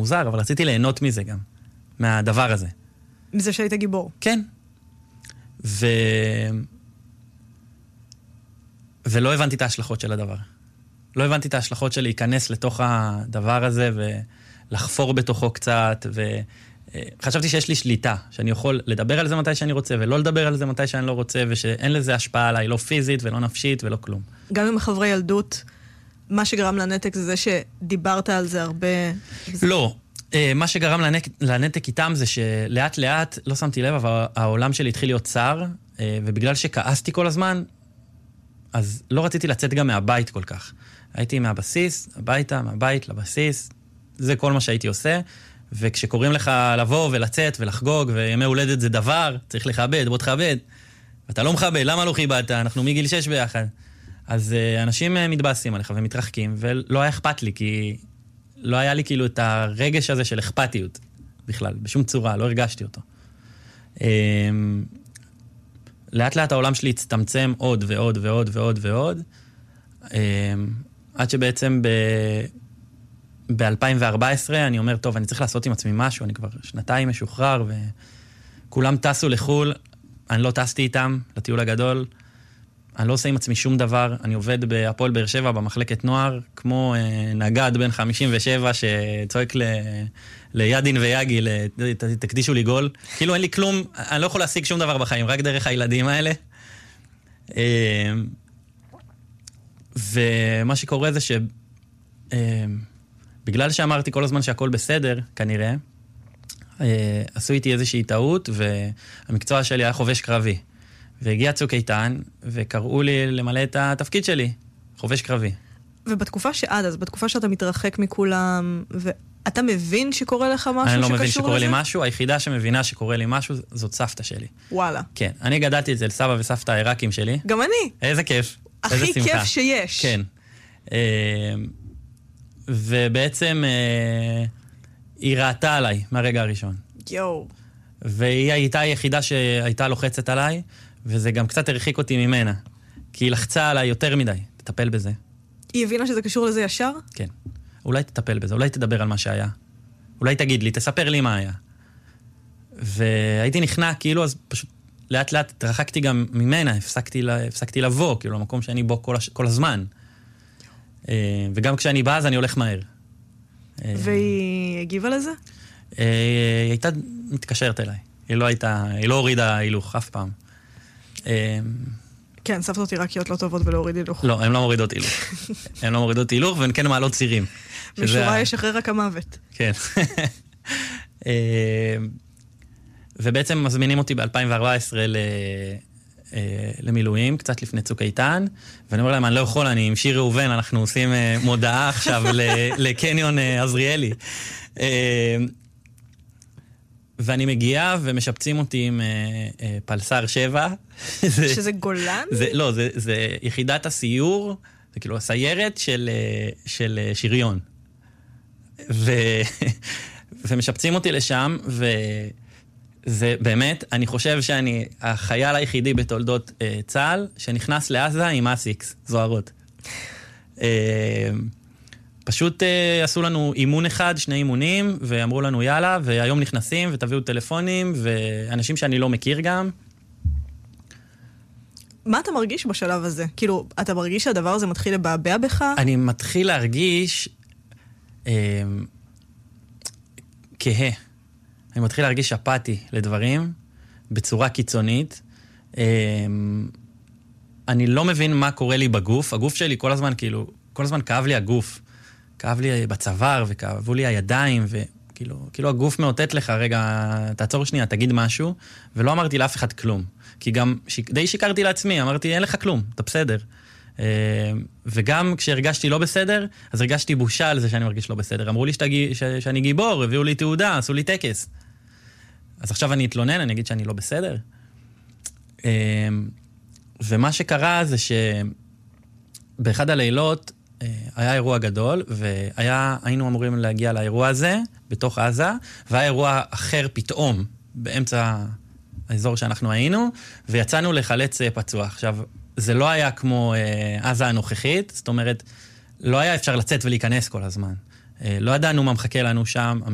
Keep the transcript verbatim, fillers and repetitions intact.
מוזר, אבל רציתי ליהנות מזה גם, מהדבר הזה. מזה שהיית גיבור. כן. ו... ולא הבנתי את ההשלכות של הדבר. לא הבנתי את ההשלכות של להיכנס לתוך הדבר הזה, ולחפור בתוכו קצת, וחשבתי שיש לי שליטה, שאני יכול לדבר על זה מתי שאני רוצה, ולא לדבר על זה מתי שאני לא רוצה, ושאין לזה השפעה עליי, לא פיזית ולא נפשית ולא כלום. גם עם חברי ילדות, מה שגרם לנתק זה זה שדיברת על זה הרבה... לא. מה שגרם לנתק, לנתק איתם זה שלאט לאט, לא שמתי לב, אבל העולם שלי התחיל להיות צר, ובגלל שכעסתי כל הזמן, אז לא רציתי לצאת גם מהבית כל כך. הייתי מהבסיס, הביתה, מהבית לבסיס, זה כל מה שהייתי עושה, וכשקוראים לך לבוא ולצאת ולחגוג, וימי הולדת זה דבר, צריך לכבד, בוא תכבד, ואתה לא מכבד, למה לא חיבדת? אנחנו מגיל שש ביחד. אז אנשים מתבאסים עליך ומתרחקים, ולא היה אכפת לי, כי לא היה לי כאילו את הרגש הזה של אכפתיות, בכלל, בשום צורה, לא הרגשתי אותו. לאט לאט העולם שלי הצטמצם עוד ועוד ועוד ועוד ועוד, עד שבעצם ב-אלפיים וארבע עשרה אני אומר, טוב, אני צריך לעשות עם עצמי משהו, אני כבר שנתיים משוחרר, וכולם טסו לחול, אני לא טסתי איתם לטיול הגדול, אני לא עושה עם עצמי שום דבר, אני עובד בהפועל באר שבע במחלקת נוער, כמו נגד בן חמישים ושבע שצועק ל... לידין ויגי, תקדישו לי גול. כאילו אין לי כלום, אני לא יכול להשיג שום דבר בחיים, רק דרך הילדים האלה. ומה שקורה זה שבגלל שאמרתי כל הזמן שהכל בסדר, כנראה, עשו איתי איזושהי טעות, והמקצוע שלי היה חובש קרבי. והגיע צוק איתן, וקראו לי למלא את התפקיד שלי, חובש קרבי. ובתקופה שעד אז, בתקופה שאתה מתרחק מכולם, ואתה מבין שקורה לך משהו שקשור לזה? אני לא מבין שקורה לי משהו, היחידה שמבינה שקורה לי משהו, זאת סבתא שלי. וואלה. כן, אני גדלתי את זה לסבא וסבתא העיראקים שלי. גם אני. איזה כיף. הכי כיף שיש. כן. ובעצם היא ראתה עליי מהרגע הראשון. יואו. והיא הייתה היחידה שהייתה לוחצת עליי, וזה גם קצת הרחיק אותי ממנה. כי היא לחצה עליי יותר מדי. תטפל בזה. היא הבינה שזה קשור לזה ישר? כן. אולי תטפל בזה, אולי תדבר על מה שהיה. אולי תגיד לי, תספר לי מה היה. והייתי נכנע, כאילו, אז פשוט לאט לאט התרחקתי גם ממנה, הפסקתי, הפסקתי לבוא, כאילו, למקום שאני בו כל, הש... כל הזמן. וגם כשאני בא, אז אני הולך מהר. והיא הגיבה לזה? היא הייתה מתקשרת אליי. היא לא הייתה, היא לא הורידה הילוך אף פעם. כן, סבתות עיראקיות לא טובות ולהוריד הילוך. לא, הן לא מורידות הילוך. הן לא מורידות הילוך, והן כן מעלות צירים. משורה יש אחרי רק המוות. כן. ובעצם מזמינים אותי ב-אלפיים וארבע עשרה למילואים, קצת לפני צוק איתן, ואני אומר להם, אני לא יכול, אני עם שיר ראובן, אנחנו עושים מודעה עכשיו לקניון עזריאלי. ואני מגיע ומשפצים אותי עם פלסר שבע. שזה גולן? לא, זה יחידת הסיור, זה כאילו הסיירת של שריון. ומשפצים אותי לשם, וזה באמת, אני חושב שאני החייל היחידי בתולדות צה"ל, שנכנס לעזה עם אסיקס, זוהרות. פשוט uh, עשו לנו אימון אחד, שני אימונים, ואמרו לנו יאללה, והיום נכנסים ותביאו טלפונים, ואנשים שאני לא מכיר גם. מה אתה מרגיש בשלב הזה? כאילו, אתה מרגיש שהדבר הזה מתחיל לבעבע בך? אני מתחיל להרגיש אה, כהה. אני מתחיל להרגיש אפתי לדברים, בצורה קיצונית. אה, אני לא מבין מה קורה לי בגוף. הגוף שלי כל הזמן, כאילו, כל הזמן כאב לי הגוף. כאב לי בצוואר, וכאבו לי הידיים, וכאילו, כאילו הגוף מאותת לך, רגע, תעצור שנייה, תגיד משהו, ולא אמרתי לאף אחד כלום. כי גם, די שיקרתי לעצמי, אמרתי, אין לך כלום, אתה בסדר. וגם כשהרגשתי לא בסדר, אז הרגשתי בושה על זה שאני מרגיש לא בסדר. אמרו לי שתגי, ש, שאני גיבור, הביאו לי תעודה, עשו לי טקס. אז עכשיו אני אתלונן, אני אגיד שאני לא בסדר. ומה שקרה זה שבאחד הלילות, היה אירוע גדול, והיינו אמורים להגיע לאירוע הזה, בתוך עזה, והיה אירוע אחר פתאום, באמצע האזור שאנחנו היינו, ויצאנו לחלץ פצוע. עכשיו, זה לא היה כמו עזה הנוכחית, זאת אומרת, לא היה אפשר לצאת ולהיכנס כל הזמן. לא ידענו מה מחכה לנו שם,